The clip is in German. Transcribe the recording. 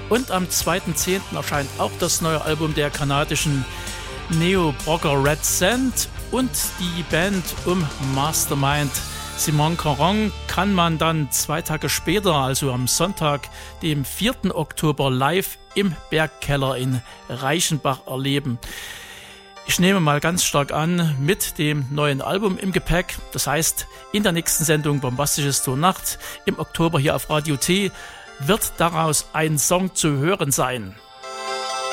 Und am 2.10. erscheint auch das neue Album der kanadischen Neo-Progger Red Sand und die Band um Mastermind Simon Caron kann man dann 2 Tage später, also am Sonntag, dem 4. Oktober, live im Bergkeller in Reichenbach erleben. Ich nehme mal ganz stark an, mit dem neuen Album im Gepäck. Das heißt, in der nächsten Sendung Bombastisches zur Nacht im Oktober hier auf Radio T wird daraus ein Song zu hören sein.